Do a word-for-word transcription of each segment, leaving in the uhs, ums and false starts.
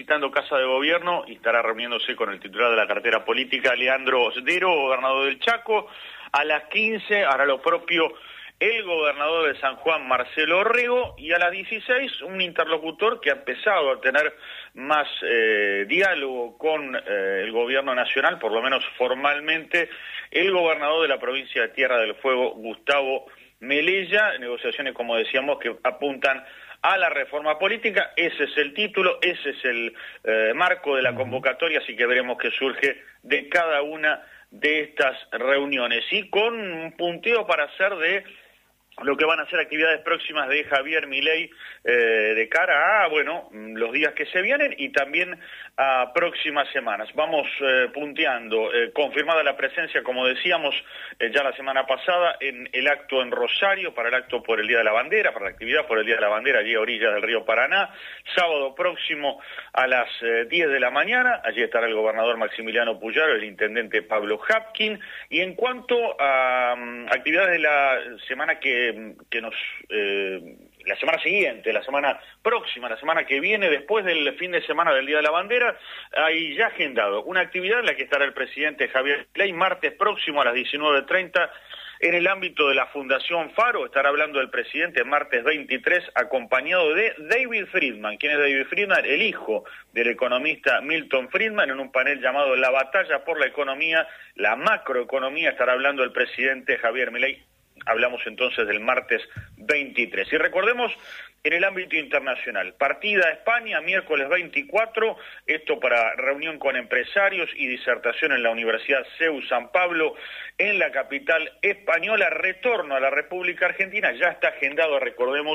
visitando Casa de Gobierno y estará reuniéndose con el titular de la cartera política, Leandro Sdero, gobernador del Chaco. A las quince hará lo propio el gobernador de San Juan, Marcelo Orrego, y a las dieciséis un interlocutor que ha empezado a tener más eh, diálogo con eh, el gobierno nacional, por lo menos formalmente, el gobernador de la provincia de Tierra del Fuego, Gustavo Melella. Negociaciones, como decíamos, que apuntan a la reforma política. Ese es el título, ese es el eh, marco de la convocatoria, así que veremos qué surge de cada una de estas reuniones, y con un punteo para hacer de lo que van a ser actividades próximas de Javier Milei eh, de cara a, bueno, los días que se vienen y también a próximas semanas. Vamos eh, punteando, eh, confirmada la presencia, como decíamos eh, ya la semana pasada, en el acto en Rosario, para el acto por el Día de la Bandera, para la actividad por el Día de la Bandera, allí a orillas del río Paraná, sábado próximo a las eh, diez de la mañana, allí estará el gobernador Maximiliano Puyaro, el intendente Pablo Hapkin, y en cuanto a um, actividades de la semana que que nos eh, la semana siguiente, la semana próxima, la semana que viene, después del fin de semana del Día de la Bandera, hay ya agendado una actividad en la que estará el presidente Javier Milei martes próximo a las diecinueve treinta en el ámbito de la Fundación Faro. Estará hablando el presidente martes veintitrés acompañado de David Friedman. ¿Quién es David Friedman? El hijo del economista Milton Friedman, en un panel llamado La Batalla por la Economía, la Macroeconomía. Estará hablando el presidente Javier Milei. Hablamos entonces del martes veintitrés. Y recordemos, en el ámbito internacional, partida a España, miércoles veinticuatro, esto para reunión con empresarios y disertación en la Universidad C E U San Pablo, en la capital española. Retorno a la República Argentina, ya está agendado, recordemos,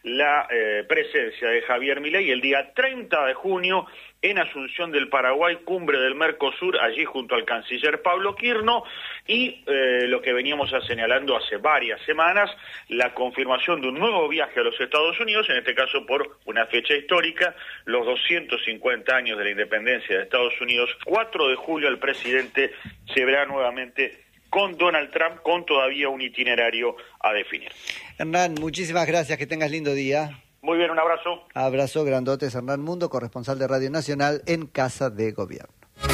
la eh, presencia de Javier Milei el día treinta de junio, en Asunción del Paraguay, cumbre del Mercosur, allí junto al canciller Pablo Quirno, y eh, lo que veníamos señalando hace varias semanas, la confirmación de un nuevo viaje a los Estados Unidos, en este caso por una fecha histórica, los doscientos cincuenta años de la independencia de Estados Unidos. Cuatro de julio el presidente se verá nuevamente con Donald Trump, con todavía un itinerario a definir. Hernán, muchísimas gracias, que tengas lindo día. Muy bien, un abrazo. Abrazo grandotes, Hernán Mundo, corresponsal de Radio Nacional en Casa de Gobierno.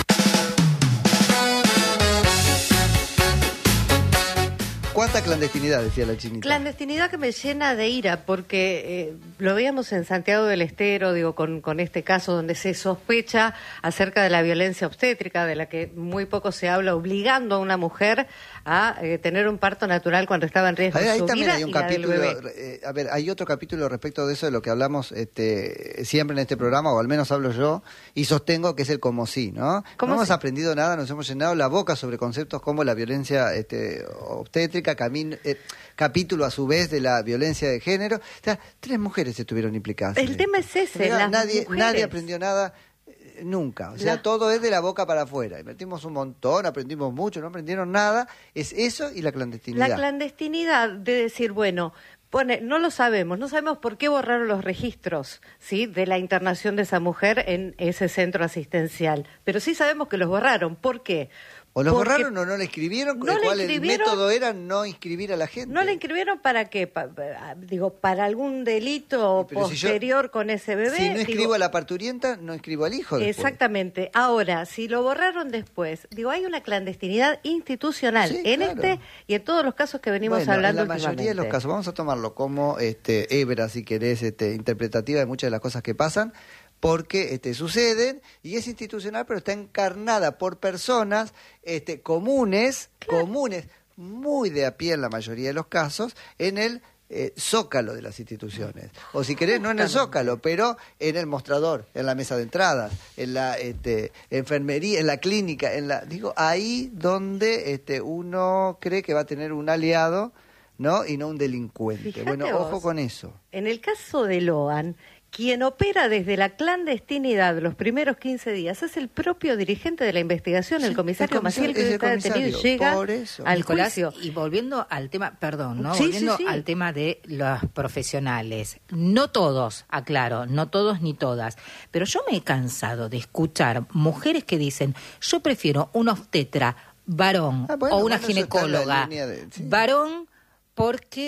¿Cuánta clandestinidad, decía la chinita? Clandestinidad que me llena de ira, porque eh, lo veíamos en Santiago del Estero, digo, con, con este caso donde se sospecha acerca de la violencia obstétrica, de la que muy poco se habla, obligando a una mujer a eh, tener un parto natural cuando estaba en riesgo ahí, ahí su también vida hay un y la del capítulo, bebé. eh, a ver, hay otro capítulo respecto de eso, de lo que hablamos este, siempre en este programa, o al menos hablo yo, y sostengo que es el como sí, ¿no? No hemos sí? aprendido nada, nos hemos llenado la boca sobre conceptos como la violencia este, obstétrica, camino, eh, capítulo a su vez de la violencia de género. O sea, tres mujeres estuvieron implicadas. El tema es ese, las nadie, mujeres. nadie aprendió nada eh, nunca. O sea, la... todo es de la boca para afuera. Invertimos un montón, aprendimos mucho, no aprendieron nada. Es eso y la clandestinidad. La clandestinidad de decir, bueno, pone, no lo sabemos, no sabemos por qué borraron los registros, ¿sí?, de la internación de esa mujer en ese centro asistencial, pero sí sabemos que los borraron. ¿Por qué? O los Porque borraron o no le escribieron, no el le cual el escribieron, método era no inscribir a la gente. ¿No le inscribieron para qué? Pa, pa, digo, ¿para algún delito Pero posterior si yo, con ese bebé? Si no inscribo digo, a la parturienta, no inscribo al hijo después. Exactamente. Ahora, si lo borraron después, digo, hay una clandestinidad institucional sí, en claro. este y en todos los casos que venimos bueno, hablando en la mayoría de los casos, vamos a tomarlo como este, hebra, si querés, este, interpretativa de muchas de las cosas que pasan, porque este, suceden y es institucional, pero está encarnada por personas este, comunes, claro. comunes, muy de a pie en la mayoría de los casos, en el eh, zócalo de las instituciones. O si querés, no en el zócalo, pero en el mostrador, en la mesa de entradas, en la este, enfermería, en la clínica, en la digo ahí donde este, uno cree que va a tener un aliado, ¿no? Y no un delincuente. Fíjate bueno, vos, ojo con eso. En el caso de Loan, quien opera desde la clandestinidad los primeros quince días es el propio dirigente de la investigación, sí, el comisario, el comisario Maciel, que está detenido y llega al Nicolás, juicio. Y volviendo al tema, perdón, ¿no? Sí, volviendo sí, sí. al tema de los profesionales. No todos, aclaro, no todos ni todas, pero yo me he cansado de escuchar mujeres que dicen, yo prefiero un obstetra varón ah, bueno, o una bueno, ginecóloga de, sí. varón porque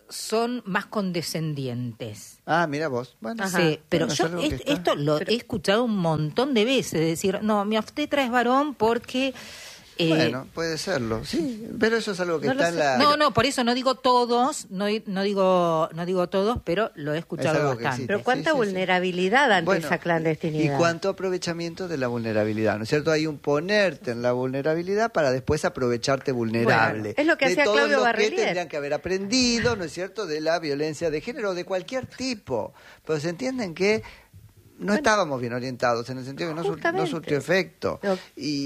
son más condescendientes. Ah, mira vos. Bueno, sí, pero bueno, yo es algo que est- está. esto lo Pero- he escuchado un montón de veces, decir, no, mi obstetra es varón porque... eh, Bueno, puede serlo, sí, pero eso es algo que No lo está en sé. la... no, no, por eso no digo todos, no, no digo no digo todos, pero lo he Es escuchado algo que bastante. existe. Pero cuánta Sí, sí, sí. vulnerabilidad ante Bueno, esa clandestinidad. Y cuánto aprovechamiento de la vulnerabilidad, ¿no es cierto? Hay un ponerte en la vulnerabilidad para después aprovecharte vulnerable. Bueno, es lo que de hacía todos Claudio los que Barrelier. tendrían que haber aprendido, ¿no es cierto?, de la violencia de género, de cualquier tipo. Pero se entienden que no estábamos bien orientados, en el sentido que no, sur- no Justamente. surtió efecto. Lo-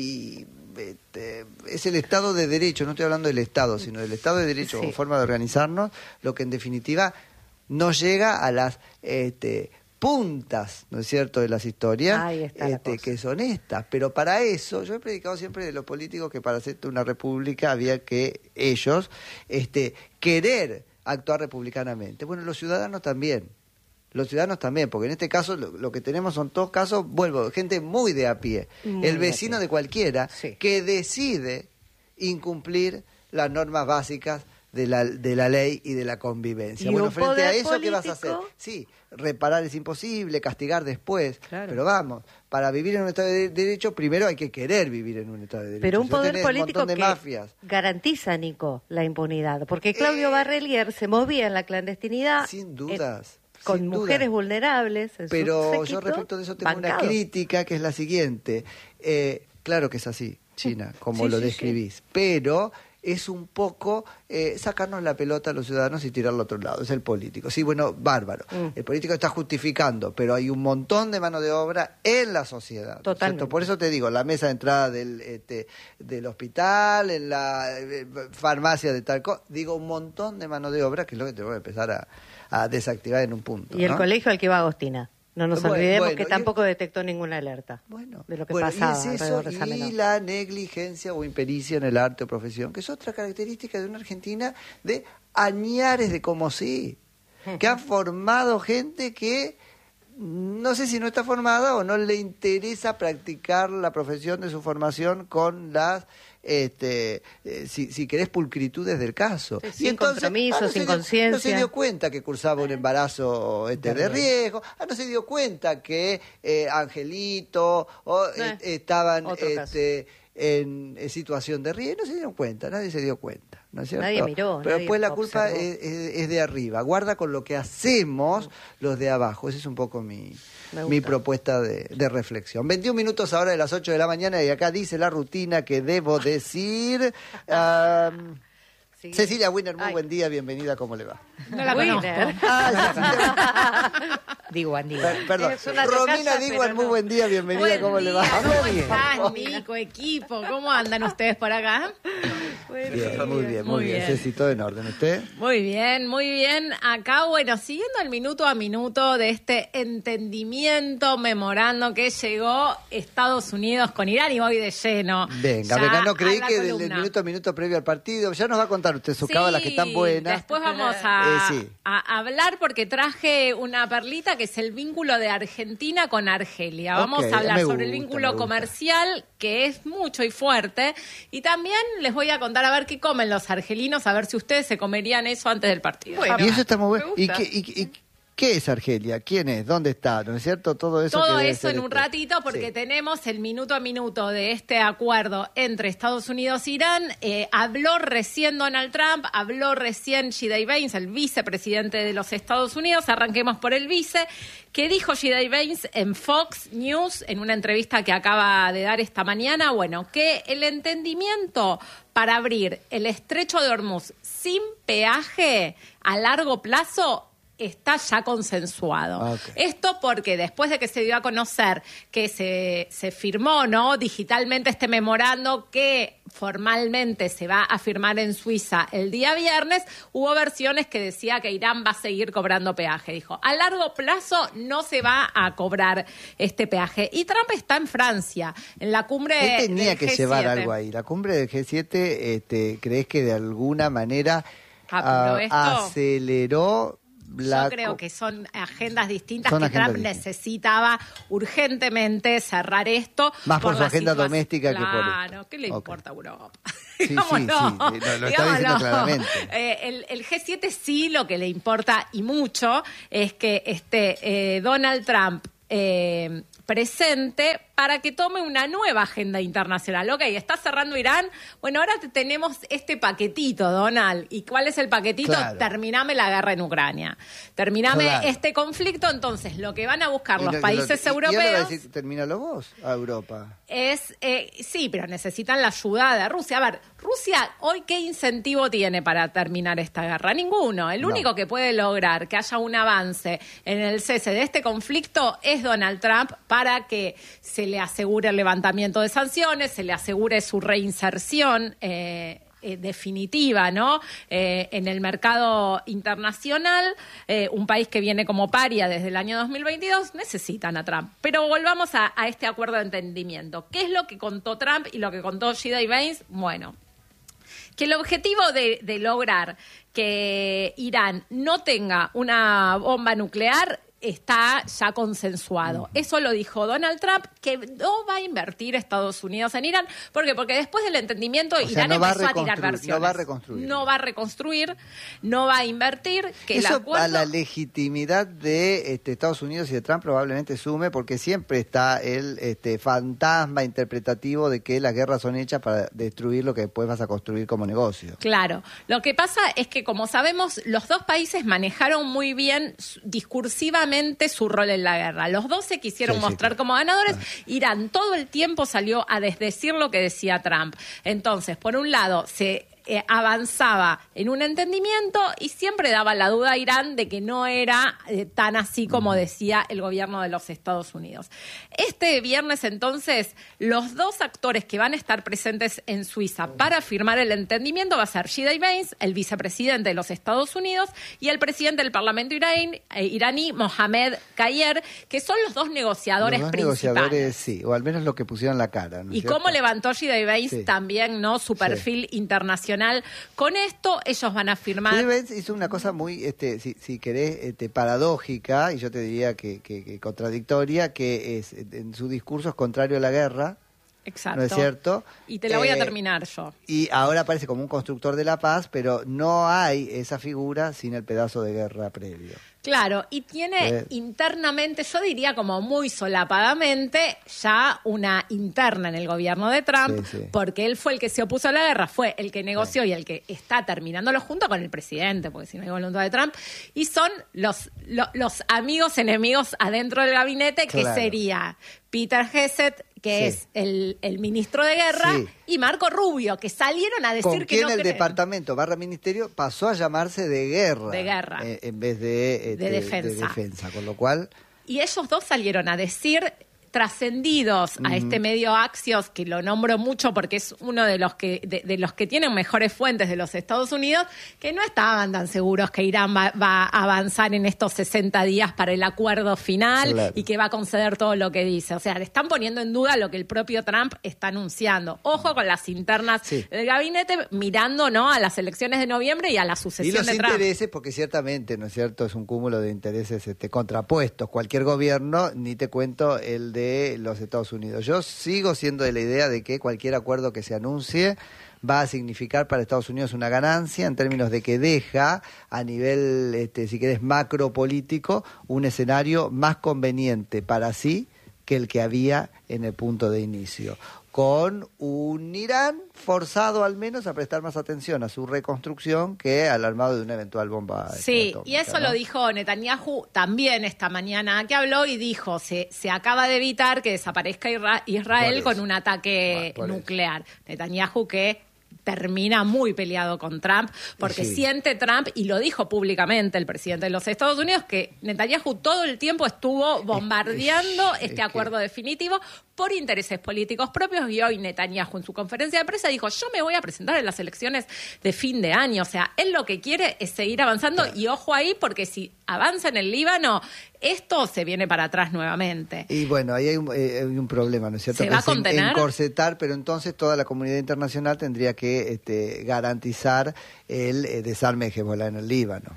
Y este, es el Estado de Derecho, no estoy hablando del Estado, sino del Estado de Derecho Sí. como forma de organizarnos, lo que en definitiva no llega a las este, puntas, ¿no es cierto?, de las historias, Ahí está la este, cosa. que son estas. Pero para eso, yo he predicado siempre de los políticos que para hacer una república había que ellos este, querer actuar republicanamente. Bueno, los ciudadanos también. Los ciudadanos también, porque en este caso lo, lo que tenemos son todos casos, vuelvo, gente muy de a pie. Muy el de vecino a pie. de cualquiera Sí. que decide incumplir las normas básicas de la, de la ley y de la convivencia. Y Bueno, un frente a poder eso, ¿qué vas a hacer? político. Sí, reparar es imposible, castigar después. Claro. Pero vamos, para vivir en un Estado de Derecho, primero hay que querer vivir en un Estado de Derecho. Pero un Si no poder tenés un político montón de que mafias. garantiza, Nico, la impunidad. Porque Claudio Eh, Barrelier se movía en la clandestinidad. Sin dudas. eh, con sin mujeres dudas. vulnerables. en su Pero yo séquito, respecto de eso tengo una bancado. crítica que es la siguiente. Eh, claro que es así, China, como Sí, lo sí, sí. describís, pero es un poco eh, sacarnos la pelota a los ciudadanos y tirarlo a otro lado. Es el político. Sí, bueno, bárbaro. Mm. El político está justificando, pero hay un montón de mano de obra en la sociedad. ¿no es Totalmente. cierto? Por eso te digo, la mesa de entrada del, este, del hospital, en la eh, farmacia de tal cosa, digo, un montón de mano de obra que es lo que tenemos que empezar a, a desactivar en un punto. Y el ¿no? colegio al que iba Agostina. No nos Bueno, olvidemos bueno, que y- tampoco detectó ninguna alerta Bueno, de lo que bueno, pasaba y es eso, alrededor de esa y menor. la negligencia o impericia en el arte o profesión, que es otra característica de una Argentina de añares de como sí, que han formado gente que no sé si no está formada o no le interesa practicar la profesión de su formación con las este eh, si, si querés pulcritudes del caso. Sí, sin compromiso, no sin se dio- conciencia. No se dio cuenta que cursaba un embarazo este, de riesgo, ah, no se dio cuenta que eh, Angelito o, Eh, eh, estaban otro caso. este, en, en situación de riesgo, no se dieron cuenta, nadie se dio cuenta. ¿No es cierto? Nadie miró, Pero nadie después la culpa observó. es, es- es de arriba. Guarda con lo que hacemos los de abajo. Esa es un poco mi, Me mi gusta. propuesta de, de reflexión. veintiún minutos ahora de las ocho de la mañana y acá dice la rutina que debo decir. Am, Sí. Cecilia Wiener, muy Ay. buen día, bienvenida, ¿cómo le va? No la conozco. Winner. Ah, Cecilia, Digo, digo. per- perdón. Es una Romina tocaya, Diguan, pero muy no. buen día, bienvenida, Buen ¿cómo le va? día, ¿Cómo Bien. estás, Nico, equipo? ¿Cómo andan ustedes por acá? Bien, muy bien, muy Muy bien. bien. Ceci, todo en orden, ¿usted? Muy bien, muy bien. Acá, bueno, siguiendo el minuto a minuto de este entendimiento, memorando que llegó Estados Unidos con Irán y voy de lleno. Venga, ya venga, no a creí la que del, del columna. minuto a minuto previo al partido, ya nos va a contar usted sus Sí, cábalas que están buenas. Después vamos a, Eh, sí. a hablar porque traje una perlita que es el vínculo de Argentina con Argelia. Vamos Ok, a hablar me sobre el gusta, me vínculo gusta. comercial que es mucho y fuerte. Y también les voy a contar a ver qué comen los argelinos, a ver si ustedes se comerían eso antes del partido. Bueno. Y eso está muy bueno. Me ¿Y gusta. qué, y- y qué es Argelia? ¿Quién es? ¿Dónde está? ¿No es cierto? Todo eso. Todo que debe eso ser en un este- ratito porque Sí. tenemos el minuto a minuto de este acuerdo entre Estados Unidos e Irán. Eh, habló recién Donald Trump, habló recién J D. Vance, el vicepresidente de los Estados Unidos. Arranquemos por el vice. ¿Qué dijo J D. Vance en Fox News en una entrevista que acaba de dar esta mañana? Bueno, que el entendimiento para abrir el estrecho de Hormuz sin peaje a largo plazo está ya consensuado. Ah, ok. Esto porque después de que se dio a conocer que se, se firmó, ¿no?, digitalmente este memorando que formalmente se va a firmar en Suiza el día viernes, hubo versiones que decía que Irán va a seguir cobrando peaje. Dijo, a largo plazo no se va a cobrar este peaje. Y Trump está en Francia, en la cumbre Él tenía del que G siete. llevar algo ahí. La cumbre del G siete, este, ¿crees que de alguna manera ¿Apuró ah, esto? aceleró La Yo creo que son agendas distintas son que agendas Trump distintas. necesitaba urgentemente cerrar esto. Más por su la agenda situación. doméstica que por esto. Claro, ¿qué le Ok. importa a Europa? Sí, sí, Digámoslo, sí, lo- lo está diciendo digámoslo. claramente. Eh, el, el G siete sí lo que le importa y mucho es que este eh, Donald Trump eh, presente para que tome una nueva agenda internacional. Ok, está cerrando Irán. Bueno, ahora te- tenemos este paquetito, Donald. ¿Y cuál es el paquetito? Claro. Terminame la guerra en Ucrania. Terminame Claro. este conflicto. Entonces, lo que van a buscar Y los no- países y- y ahora va a europeos decir, termínalo vos, a Europa. es, eh, sí, pero necesitan la ayuda de Rusia. A ver, Rusia hoy, ¿qué incentivo tiene para terminar esta guerra? Ninguno. El No. único que puede lograr que haya un avance en el cese de este conflicto es Donald Trump para que se le asegure el levantamiento de sanciones, se le asegure su reinserción eh, eh, definitiva, ¿no? Eh, en el mercado internacional, eh, un país que viene como paria desde el año dos mil veintidós, necesitan a Trump. Pero volvamos a, a este acuerdo de entendimiento. ¿Qué es lo que contó Trump y lo que contó G D Vance? Bueno, que el objetivo de, de lograr que Irán no tenga una bomba nuclear está ya consensuado. Eso lo dijo Donald Trump, que no va a invertir Estados Unidos en Irán. ¿Por qué? Porque después del entendimiento, sea, Irán no va a empezó a tirar reconstruir, versiones. no va a reconstruir. No va a reconstruir, no va a invertir. Que el Eso acuerdo... a la legitimidad de este, Estados Unidos y de Trump probablemente sume, porque siempre está el este, fantasma interpretativo de que las guerras son hechas para destruir lo que después vas a construir como negocio. Claro. Lo que pasa es que, como sabemos, los dos países manejaron muy bien su- discursivamente su rol en la guerra. Los dos se quisieron Sí, sí, mostrar claro. como ganadores. Irán todo el tiempo salió a desdecir lo que decía Trump. Entonces, por un lado, se eh, avanzaba en un entendimiento y siempre daba la duda a Irán de que no era eh, tan así como decía el gobierno de los Estados Unidos. Este viernes, entonces, los dos actores que van a estar presentes en Suiza para firmar el entendimiento va a ser G D Vance, el vicepresidente de los Estados Unidos, y el presidente del Parlamento iraní, eh, iraní Mohamed Kayer, que son los dos negociadores Los dos principales. negociadores, sí, o al menos lo que pusieron la cara. ¿no es Y cierto? cómo levantó G D Vance Sí. también, ¿no? Su perfil internacional. Con esto, ellos van a firmar. Steve Vance hizo una cosa muy, este, si, si querés, este, paradójica, y yo te diría que, que- que contradictoria, que es en su discurso es contrario a la guerra, Exacto. ¿no es cierto? Y te la voy a Eh, terminar yo. Y ahora aparece como un constructor de la paz, pero no hay esa figura sin el pedazo de guerra previo. Claro, y tiene Eh. internamente, yo diría como muy solapadamente, ya una interna en el gobierno de Trump, Sí, sí. porque él fue el que se opuso a la guerra, fue el que negoció y el que está terminándolo junto con el presidente, porque si no hay voluntad de Trump, y son los, lo- los amigos enemigos adentro del gabinete, que Claro. sería Peter Hegseth, que Sí. es el, el ministro de guerra, Sí. y Marco Rubio, que salieron a decir Con que quien no el creen. departamento barra ministerio pasó a llamarse de guerra. De guerra. eh, en vez de, este, defensa. defensa. Con lo cual, Y ellos dos salieron a decir, trascendidos a este medio Axios, que lo nombro mucho porque es uno de los que de, de los que tienen mejores fuentes de los Estados Unidos, que no estaban tan seguros que Irán va, va a avanzar en estos sesenta días para el acuerdo final Claro. y que va a conceder todo lo que dice. O sea, le están poniendo en duda lo que el propio Trump está anunciando. Ojo con las internas Sí. del gabinete, mirando, ¿no?, a las elecciones de noviembre y a la y sucesión los de Trump. intereses, porque ciertamente, ¿no es cierto?, es un cúmulo de intereses este, contrapuestos. Cualquier gobierno, ni te cuento el de los Estados Unidos. Yo sigo siendo de la idea de que cualquier acuerdo que se anuncie va a significar para Estados Unidos una ganancia en términos de que deja a nivel, este, si querés, macropolítico, un escenario más conveniente para sí que el que había en el punto de inicio, con un Irán forzado al menos a prestar más atención a su reconstrucción que al armado de una eventual bomba Sí, atómica, y eso ¿no? lo dijo Netanyahu también esta mañana que habló y dijo, se, se acaba de evitar que desaparezca Isra- Israel Por con eso. un ataque Por eso. nuclear. Netanyahu que termina muy peleado con Trump, porque Sí. siente Trump, y lo dijo públicamente el presidente de los Estados Unidos, que Netanyahu todo el tiempo estuvo bombardeando es- es este que- acuerdo definitivo por intereses políticos propios, y hoy Netanyahu en su conferencia de prensa dijo, yo me voy a presentar en las elecciones de fin de año. O sea, él lo que quiere es seguir avanzando, y ojo ahí, porque si avanza en el Líbano, esto se viene para atrás nuevamente. Y bueno, ahí hay un, eh, hay un problema, ¿no es cierto? ¿Se Que va a es en- contener? encorsetar, pero entonces toda la comunidad internacional tendría que este, garantizar el eh, desarme de Hezbollah en el Líbano.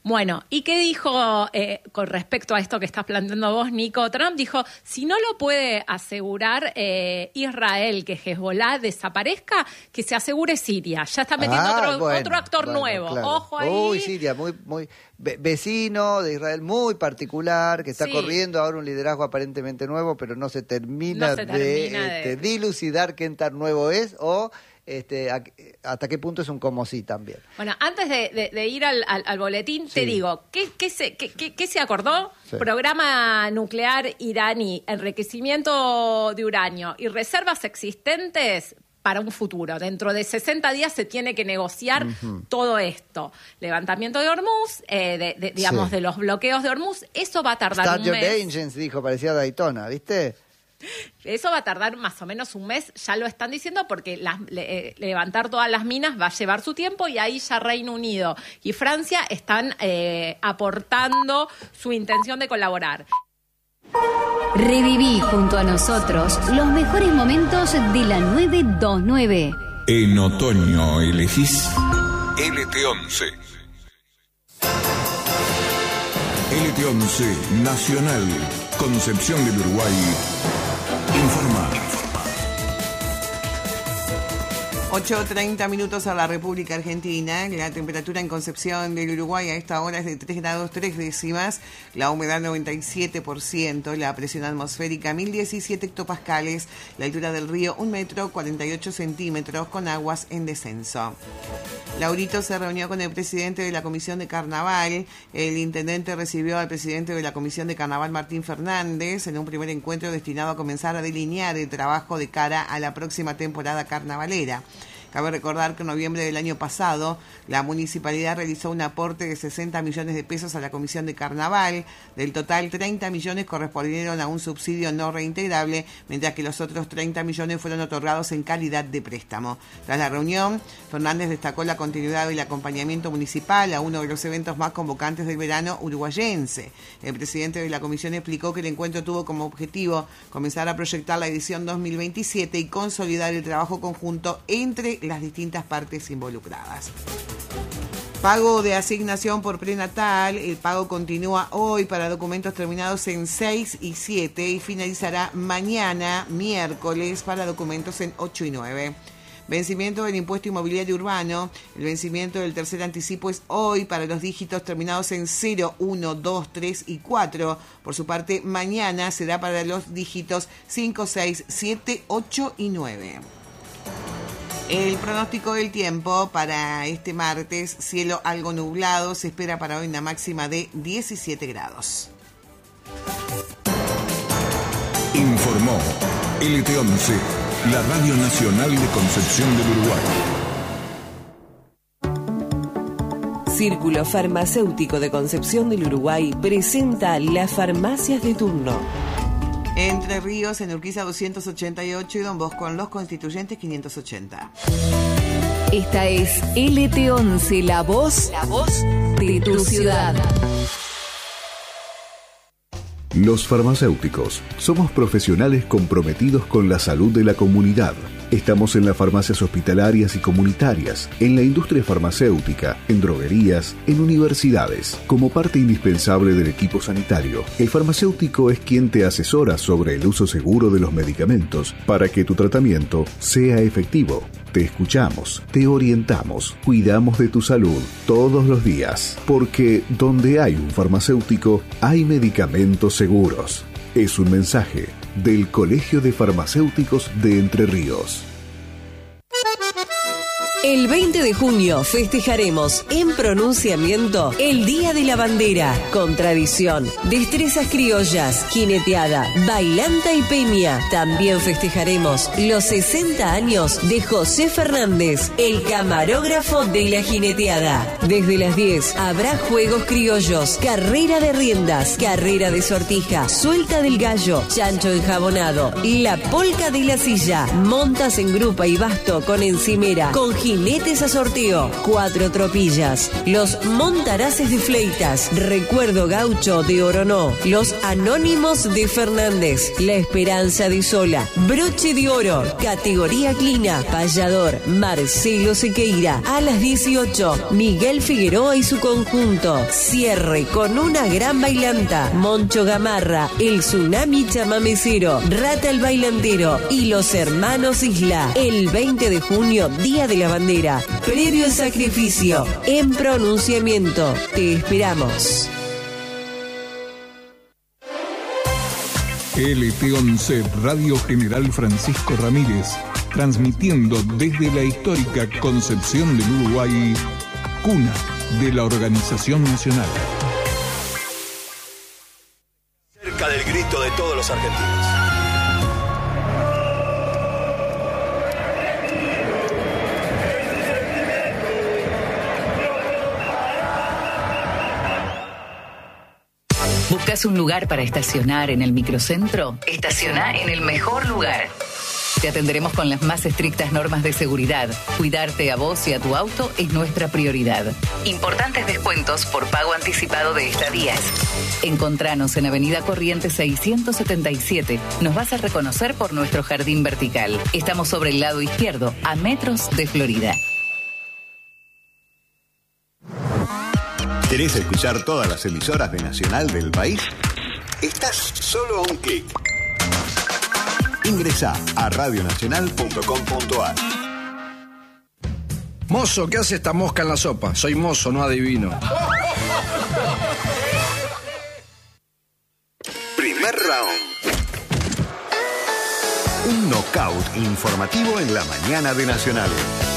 Bueno, ¿y qué dijo eh, con respecto a esto que estás planteando vos, Nico? Trump dijo, si no lo puede asegurar eh, Israel que Hezbollah desaparezca, que se asegure Siria. Ya está metiendo Ah, otro, bueno, otro actor bueno, nuevo. claro. Ojo ahí. Uy, Siria, muy, muy ve- vecino de Israel, muy particular, que está Sí. corriendo ahora un liderazgo aparentemente nuevo, pero no se termina, No se de, termina de- este, dilucidar qué tan nuevo es o este, a- hasta qué punto es un como sí también. Bueno, antes de, de- de ir al, al- al boletín, te Sí. digo, ¿qué, qué, se, qué, qué- qué se acordó? Sí. Programa nuclear iraní, enriquecimiento de uranio y reservas existentes para un futuro. Dentro de sesenta días se tiene que negociar uh-huh. todo esto. Levantamiento de Hormuz, eh, de, de, digamos, Sí. de los bloqueos de Hormuz, eso va a tardar Start un your mes. engines, dijo, parecía Daytona, ¿viste? Eso va a tardar más o menos un mes, ya lo están diciendo, porque las, le, eh, levantar todas las minas va a llevar su tiempo y ahí ya Reino Unido y Francia están eh, aportando su intención de colaborar. Reviví junto a nosotros los mejores momentos de la nueve veintinueve. En otoño elegís L T once. L T once Nacional, Concepción del Uruguay. Informa. ocho treinta minutos a la República Argentina. La temperatura en Concepción del Uruguay a esta hora es de tres grados tres décimas. La humedad noventa y siete por ciento. La presión atmosférica mil diecisiete hectopascales. La altura del río un metro cuarenta y ocho centímetros con aguas en descenso. Laurito se reunió con el presidente de la Comisión de Carnaval. El intendente recibió al presidente de la Comisión de Carnaval, Martín Fernández, en un primer encuentro destinado a comenzar a delinear el trabajo de cara a la próxima temporada carnavalera. Cabe recordar que en noviembre del año pasado la municipalidad realizó un aporte de sesenta millones de pesos a la Comisión de Carnaval. Del total, treinta millones correspondieron a un subsidio no reintegrable, mientras que los otros treinta millones fueron otorgados en calidad de préstamo. Tras la reunión, Fernández destacó la continuidad del acompañamiento municipal a uno de los eventos más convocantes del verano uruguayense. El presidente de la comisión explicó que el encuentro tuvo como objetivo comenzar a proyectar la edición dos mil veintisiete y consolidar el trabajo conjunto entre las distintas partes involucradas. Pago de asignación por prenatal. El pago continúa hoy para documentos terminados en seis y siete y finalizará mañana, miércoles, para documentos en ocho y nueve. Vencimiento del impuesto inmobiliario urbano. El vencimiento del tercer anticipo es hoy para los dígitos terminados en cero, uno, dos, tres y cuatro. Por su parte, mañana será para los dígitos cinco, seis, siete, ocho y nueve. El pronóstico del tiempo para este martes: cielo algo nublado, se espera para hoy una máxima de diecisiete grados. Informó L T once, la Radio Nacional de Concepción del Uruguay. Círculo Farmacéutico de Concepción del Uruguay presenta las farmacias de turno. Entre Ríos, en Urquiza doscientos ochenta y ocho y Don Bosco en Los Constituyentes quinientos ochenta. Esta es L T once, la voz, la voz de tu ciudad. Los farmacéuticos somos profesionales comprometidos con la salud de la comunidad. Estamos en las farmacias hospitalarias y comunitarias, en la industria farmacéutica, en droguerías, en universidades. Como parte indispensable del equipo sanitario, el farmacéutico es quien te asesora sobre el uso seguro de los medicamentos para que tu tratamiento sea efectivo. Te escuchamos, te orientamos, cuidamos de tu salud todos los días, porque donde hay un farmacéutico, hay medicamentos seguros. Es un mensaje del Colegio de Farmacéuticos de Entre Ríos. El veinte de junio festejaremos en pronunciamiento el Día de la Bandera, con tradición, destrezas criollas, jineteada, bailanta y peña. También festejaremos los sesenta años de José Fernández, el camarógrafo de la jineteada. Desde las diez habrá juegos criollos, carrera de riendas, carrera de sortija, suelta del gallo, chancho enjabonado, la polca de la silla, montas en grupa y basto con encimera, con jineteada jinetes a sorteo, cuatro tropillas, los montaraces de Fleitas, Recuerdo Gaucho de Orono, los Anónimos de Fernández, La Esperanza de Sola, Broche de Oro, categoría Clina, Payador, Marcelo Sequeira, a las dieciocho, Miguel Figueroa y su conjunto, cierre con una gran bailanta, Moncho Gamarra, el Tsunami Chamamecero, Rata el Bailantero y los Hermanos Isla, el veinte de junio, Día de la Bandera, previo al sacrificio, en pronunciamiento, te esperamos. L T once Radio General Francisco Ramírez, transmitiendo desde la histórica Concepción del Uruguay, cuna de la Organización Nacional. Cerca del grito de todos los argentinos. ¿Buscas un lugar para estacionar en el microcentro? Estaciona en el mejor lugar. Te atenderemos con las más estrictas normas de seguridad. Cuidarte a vos y a tu auto es nuestra prioridad. Importantes descuentos por pago anticipado de estadías. Encontranos en Avenida Corrientes seiscientos setenta y siete. Nos vas a reconocer por nuestro jardín vertical. Estamos sobre el lado izquierdo, a metros de Florida. ¿Querés escuchar todas las emisoras de Nacional del país? Estás solo a un clic. Ingresá a radio nacional punto com punto a r. Mozo, ¿qué hace esta mosca en la sopa? Soy mozo, no adivino. Primer round. Un knockout informativo en la mañana de Nacional.